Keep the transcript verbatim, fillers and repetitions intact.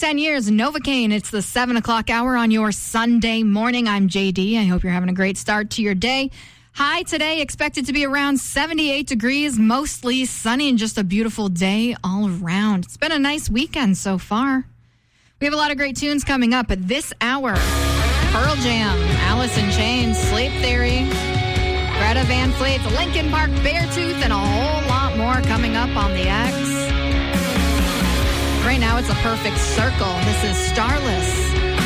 ten years, Novocaine. It's the seven o'clock hour on your Sunday morning. I'm J D. I hope you're having a great start to your day. High today expected to be around seventy-eight degrees, mostly sunny and just a beautiful day all around. It's been a nice weekend so far. We have a lot of great tunes coming up at this hour. Pearl Jam, Alice in Chains, Sleep Theory, Greta Van Fleet, Linkin Park, Beartooth, and a whole lot more coming up on the X. Right now, it's a perfect circle. This is Starless.